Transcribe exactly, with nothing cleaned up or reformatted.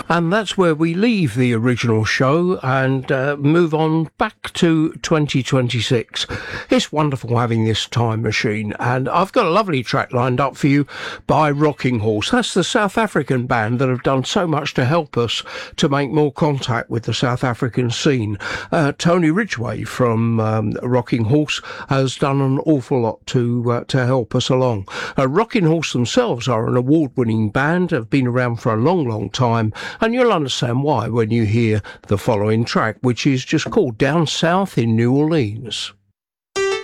And that's where we leave the original show and uh, move on back to twenty twenty-six. It's wonderful having this time machine, and I've got a lovely track lined up for you by Rocking Horse. That's the South African band that have done so much to help us to make more contact with the South African scene. Uh, Tony Ridgway from um, Rocking Horse has done an awful lot to uh, to help us along. Uh, Rocking Horse themselves are an award-winning band, have been around for a long, long time, and you'll understand why when you hear the following track, which is just called Down South in New Orleans.